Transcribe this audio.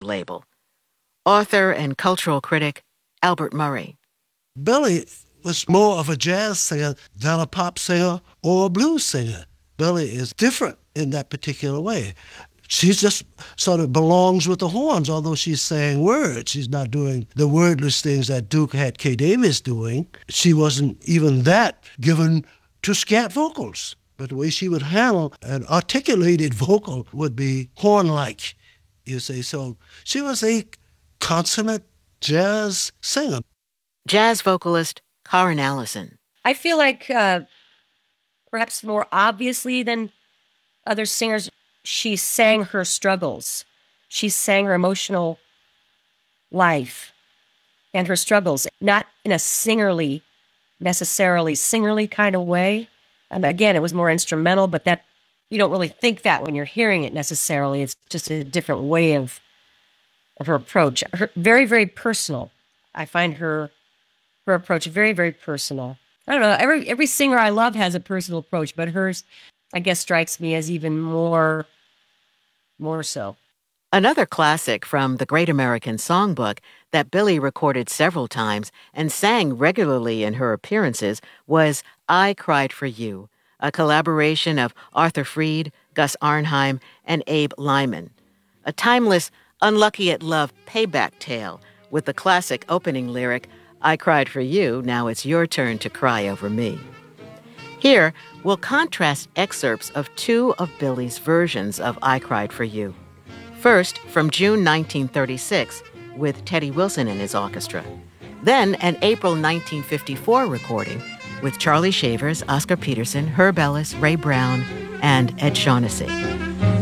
label. Author and cultural critic Albert Murray. Billie was more of a jazz singer than a pop singer or a blues singer. Billie is different in that particular way. She just sort of belongs with the horns, although she's saying words. She's not doing the wordless things that Duke had Kay Davis doing. She wasn't even that given to scat vocals. But the way she would handle an articulated vocal would be horn-like, you see. So she was a consummate jazz singer. Jazz vocalist Karen Allison. I feel like perhaps more obviously than other singers, she sang her struggles. She sang her emotional life and her struggles, not in a necessarily singerly kind of way. And again, it was more instrumental, but that you don't really think that when you're hearing it necessarily. It's just a different way of her approach. Very, very personal. I find her approach very, very personal. I don't know. Every singer I love has a personal approach, but hers, I guess, strikes me as even more so. Another classic from the Great American Songbook that Billie recorded several times and sang regularly in her appearances was I Cried for You, a collaboration of Arthur Freed, Gus Arnheim, and Abe Lyman. A timeless, unlucky at love payback tale with the classic opening lyric, I cried for you, now it's your turn to cry over me. Here, we'll contrast excerpts of two of Billie's versions of I Cried for You. First, from June 1936, with Teddy Wilson and his orchestra. Then, an April 1954 recording with Charlie Shavers, Oscar Peterson, Herb Ellis, Ray Brown, and Ed Shaughnessy.